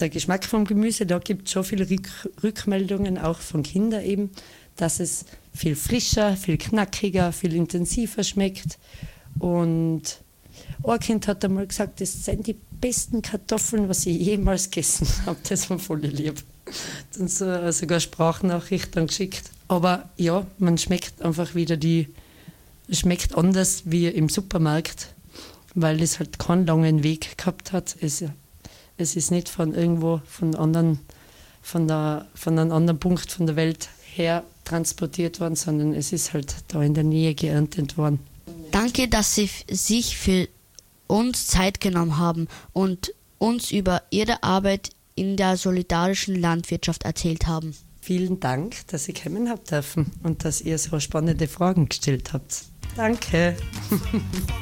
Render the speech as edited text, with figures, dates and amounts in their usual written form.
der Geschmack vom Gemüse, da gibt es schon viele Rückmeldungen, auch von Kindern eben, dass es viel frischer, viel knackiger, viel intensiver schmeckt. Und ein Kind hat einmal gesagt, das sind die besten Kartoffeln, was ich jemals gegessen habe. Das war voll lieb. Dann sogar Sprachnachricht dann geschickt. Aber ja, man schmeckt einfach wieder schmeckt anders wie im Supermarkt, weil es halt keinen langen Weg gehabt hat. Es ist nicht von irgendwo, von einem anderen Punkt von der Welt her transportiert worden, sondern es ist halt da in der Nähe geerntet worden. Danke, dass Sie sich für uns Zeit genommen haben und uns über Ihre Arbeit in der solidarischen Landwirtschaft erzählt haben. Vielen Dank, dass ihr kommen habt dürfen und dass ihr so spannende Fragen gestellt habt. Danke.